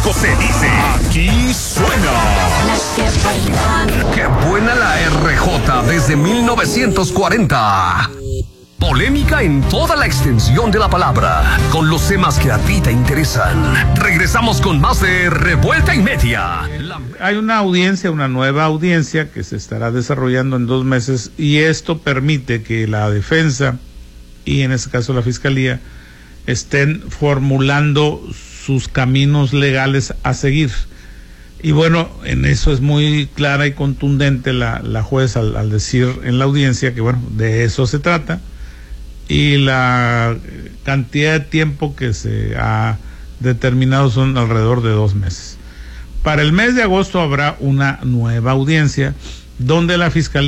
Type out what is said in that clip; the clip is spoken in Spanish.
México se dice, aquí suena. ¡Qué buena la RJ desde 1940! Polémica en toda la extensión de la palabra, con los temas que a ti te interesan. Regresamos con más de Revuelta y Media. Hay una nueva audiencia que se estará desarrollando en 2 meses, y esto permite que la defensa y en este caso la fiscalía estén formulando sus caminos legales a seguir. Y bueno, en eso es muy clara y contundente la jueza al decir en la audiencia que bueno, de eso se trata, y la cantidad de tiempo que se ha determinado son alrededor de 2 meses. Para el mes de agosto habrá una nueva audiencia donde la fiscalía